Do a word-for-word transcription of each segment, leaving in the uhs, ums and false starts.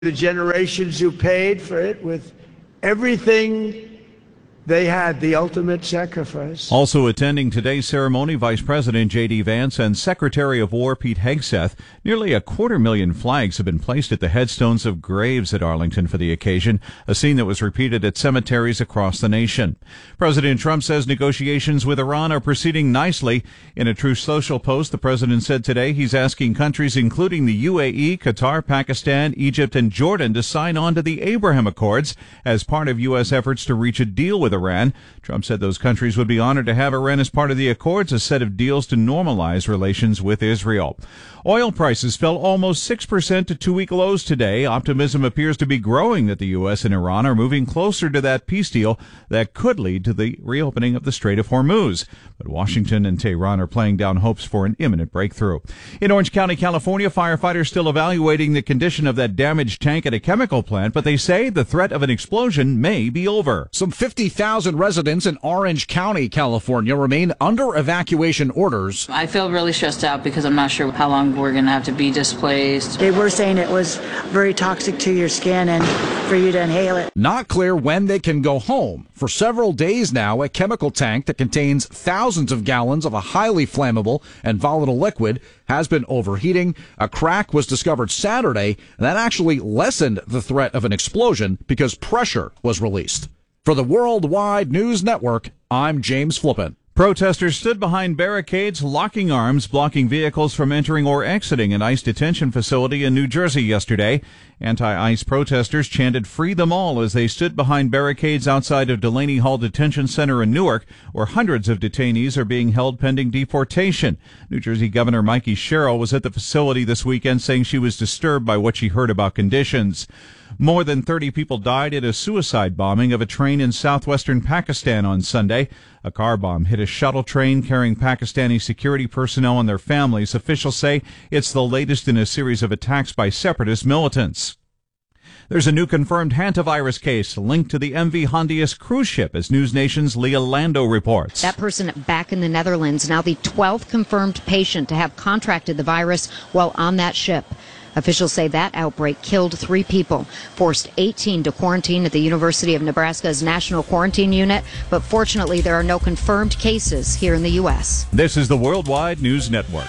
the generations who paid for it with everything they had, the ultimate sacrifice. Also attending today's ceremony, Vice President J D. Vance and Secretary of War Pete Hegseth. Nearly a quarter million flags have been placed at the headstones of graves at Arlington for the occasion, a scene that was repeated at cemeteries across the nation. President Trump says negotiations with Iran are proceeding nicely. In a Truth Social post, the president said today he's asking countries including the U A E, Qatar, Pakistan, Egypt, and Jordan to sign on to the Abraham Accords as part of U S efforts to reach a deal with Iran. Trump said those countries would be honored to have Iran as part of the Accords, a set of deals to normalize relations with Israel. Oil prices fell almost six percent to two-week lows today. Optimism appears to be growing that the U S and Iran are moving closer to that peace deal that could lead to the reopening of the Strait of Hormuz. But Washington and Tehran are playing down hopes for an imminent breakthrough. In Orange County, California, firefighters still evaluating the condition of that damaged tank at a chemical plant, but they say the threat of an explosion may be over. Some fifty thousand residents in Orange County, California, remain under evacuation orders. I feel really stressed out because I'm not sure how long we're going to have to be displaced. They were saying it was very toxic to your skin and for you to inhale it. Not clear when they can go home. For several days now, a chemical tank that contains thousands of gallons of a highly flammable and volatile liquid has been overheating. A crack was discovered Saturday, and that actually lessened the threat of an explosion because pressure was released. For the Worldwide News Network, I'm James Flippin. Protesters stood behind barricades, locking arms, blocking vehicles from entering or exiting an ICE detention facility in New Jersey yesterday. Anti-ICE protesters chanted "Free them all" as they stood behind barricades outside of Delaney Hall Detention Center in Newark, where hundreds of detainees are being held pending deportation. New Jersey Governor Mikey Sherrill was at the facility this weekend saying she was disturbed by what she heard about conditions. More than thirty people died at a suicide bombing of a train in southwestern Pakistan on Sunday. A car bomb hit a shuttle train carrying Pakistani security personnel and their families. Officials say it's the latest in a series of attacks by separatist militants. There's a new confirmed hantavirus case linked to the M V Hondius cruise ship, as News Nation's Leah Lando reports. That person back in the Netherlands, now the twelfth confirmed patient to have contracted the virus while on that ship. Officials say that outbreak killed three people, forced eighteen to quarantine at the University of Nebraska's National Quarantine Unit, but fortunately there are no confirmed cases here in the U S. This is the Worldwide News Network.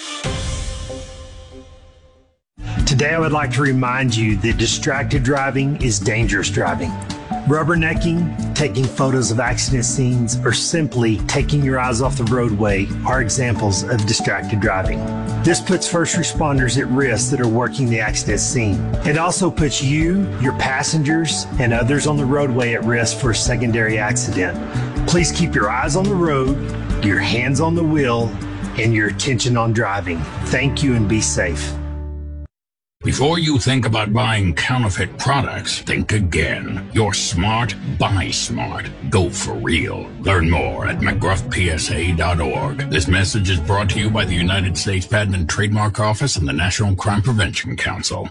Today I would like to remind you that distracted driving is dangerous driving. Rubbernecking, taking photos of accident scenes, or simply taking your eyes off the roadway are examples of distracted driving. This puts first responders at risk that are working the accident scene. It also puts you, your passengers, and others on the roadway at risk for a secondary accident. Please keep your eyes on the road, your hands on the wheel, and your attention on driving. Thank you and be safe. Before you think about buying counterfeit products, think again. You're smart, buy smart. Go for real. Learn more at mcgruff p s a dot org. This message is brought to you by the United States Patent and Trademark Office and the National Crime Prevention Council.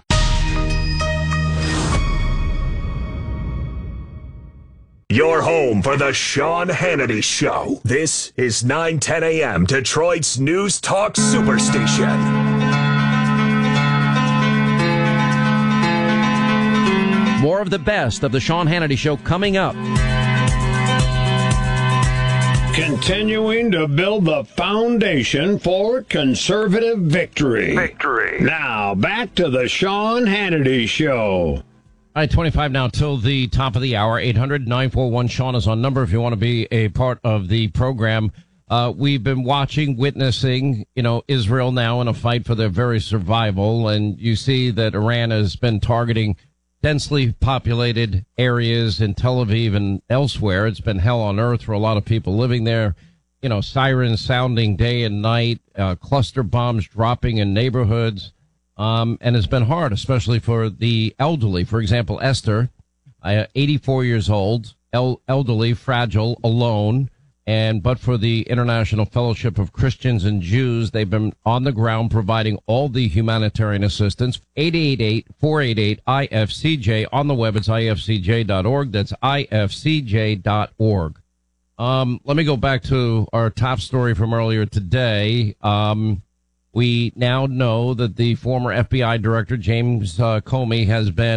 Your home for the Sean Hannity Show. This is nine ten a.m. Detroit's News Talk Superstation. More of the best of the Sean Hannity Show coming up. Continuing to build the foundation for conservative victory. Victory. Now, back to the Sean Hannity Show. All right, twenty-five now till the top of the hour. eight hundred nine four one Sean is on number if you want to be a part of the program. Uh, we've been watching, witnessing, you know, Israel now in a fight for their very survival. And you see that Iran has been targeting densely populated areas in Tel Aviv and elsewhere. It's been hell on earth for a lot of people living there. You know, sirens sounding day and night, uh, cluster bombs dropping in neighborhoods. Um, and it's been hard, especially for the elderly. For example, Esther, uh, eighty-four years old, el- elderly, fragile, alone. And but for the International Fellowship of Christians and Jews, they've been on the ground providing all the humanitarian assistance. eight eight eight, four eight eight, I F C J. On the web, it's I F C J dot org. That's I F C J dot org. Um, let me go back to our top story from earlier today. Um, We now know that the former F B I director, James uh, Comey, has been